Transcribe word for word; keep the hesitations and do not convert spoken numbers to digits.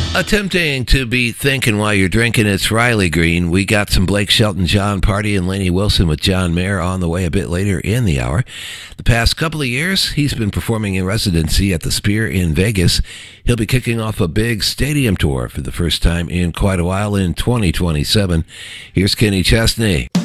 Attempting to be thinking while you're drinking, it's Riley Green. We got some Blake Shelton, John Party, and Lainey Wilson with John Mayer on the way a bit later in the hour. The past couple of years, he's been performing in residency at the Sphere in Vegas. He'll be kicking off a big stadium tour for the first time in quite a while in twenty twenty-seven. Here's Kenny Chesney.